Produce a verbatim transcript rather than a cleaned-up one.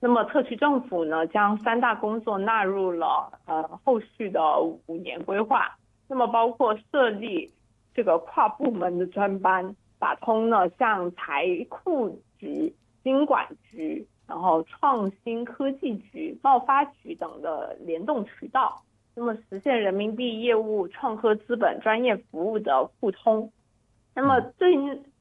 那么特区政府呢，将三大工作纳入了呃后续的五年规划。那么包括设立这个跨部门的专班，打通了像财库局、经管局，然后创新科技局、贸发局等的联动渠道，那么实现人民币业务创科资本专业服务的互通。那么对